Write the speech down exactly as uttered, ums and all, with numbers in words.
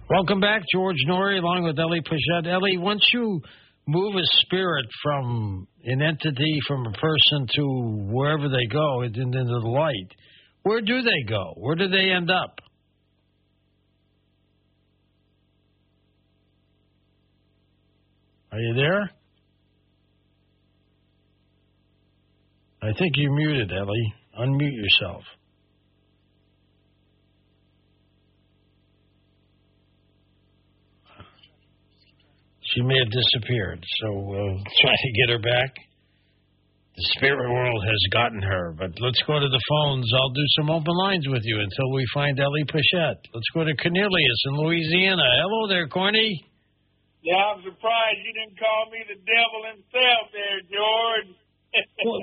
Welcome back, George Noory, along with Ellie Pichette. Ellie, once you move a spirit from an entity, from a person to wherever they go, into the light, where do they go? Where do they end up? Are you there? I think you're muted, Ellie. Unmute yourself. She may have disappeared, so we'll try to get her back. The spirit world has gotten her, but let's go to the phones. I'll do some open lines with you until we find Ellie Pichette. Let's go to Cornelius in Louisiana. Hello there, Corny. Yeah, I'm surprised you didn't call me the devil himself there, George. Well,